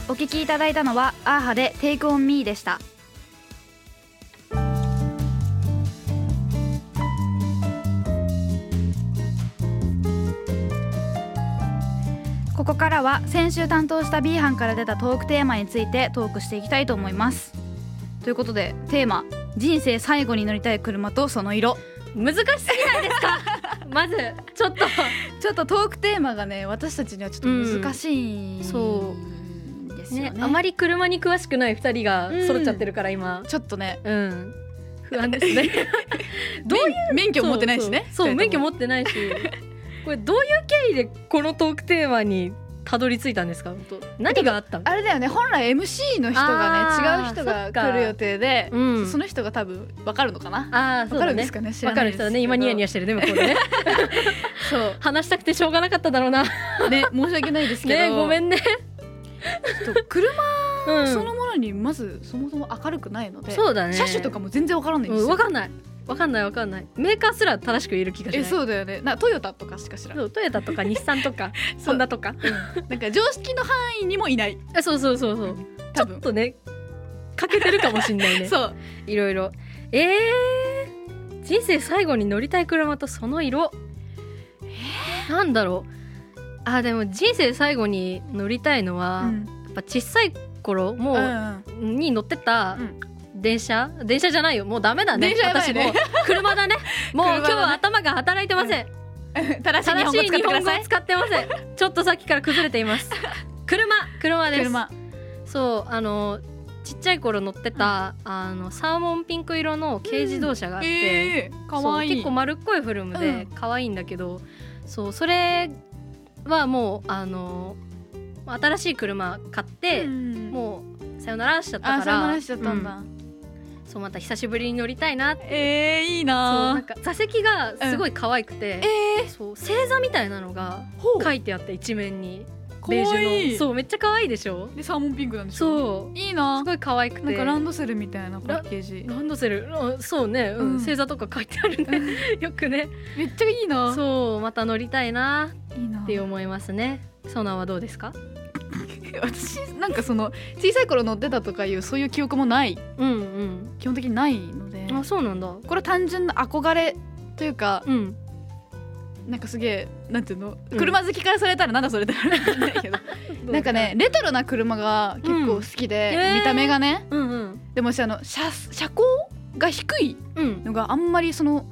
お聞きいただいたのはアーハで Take on Me でした。ここからは先週担当した B 班から出たトークテーマについてトークしていきたいと思います。ということでテーマ、人生最後に乗りたい車とその色。 難しすぎないですかまずちょっとトークテーマがね、私たちにはちょっと難しいんですよね。 あまり車に詳しくない2人が揃っちゃってるから今、 ちょっとね、 不安ですねどういう免許持ってないしね。 そう免許持ってないしこれどういう経緯でこのトークテーマにたどり着いたんですか。何があったの。 あれだよね、本来 MC の人がね違う人が来る予定で、その人が多分分かるのかな。分かるんですかね。知らないですけど。分かる人はね、今ニヤニヤしてるね向こうでねそう話したくてしょうがなかっただろうなね、申し訳ないですけどね、ごめんね車そのものにまずそもそも明るくないので、 そうだね、 車種とかも全然分からないんですよ。 分かんないメーカーすら正しく言える気がしない。 そうだよね。トヨタとかしか知らない。 トヨタとか日産とかホンダとか、 なんか常識の範囲にもいない。 そうちょっとね欠けてるかもしんないねそういろいろ。人生最後に乗りたい車とその色、なんだろう。でも人生最後に乗りたいのは、やっぱ小さい頃もう、に乗ってた、電車じゃないよ、もうダメだね。私もう車だねもう今日は頭が働いてません、正しい日本語を使ってませんちょっとさっきから崩れています車です。そうちっちゃい頃乗ってた、サーモンピンク色の軽自動車があって、 かわいい。 結構丸っこいフォルムでかわいいんだけど、それはもう新しい車買って、もうさよならしちゃったから。 さよならしちゃったんだ。 そうまた久しぶりに乗りたいなって。 いいな。 そうなんか座席がすごい可愛くて、そう星座みたいなのが書いてあって一面にベージュの。そうめっちゃ可愛いでしょ。 でサーモンピンクなんでしょ。 そういいな。 すごい可愛くて、 なんかランドセルみたいなパッケージ。 ランドセル、そうね、星座とか書いてあるねよくね。 めっちゃいいな。 そうまた乗りたいなって思いますね。ソナはどうですか。 私なんかその小さい頃乗ってたとかいうそういう記憶もない、基本的にないので。 そうなんだ。 これは単純な憧れというか、なんかすげえなんていうの、車好きからされたらなんだそれってなるんだけどなんかねレトロな車が結構好きで、見た目がね、でも車高が低いのがあんまりその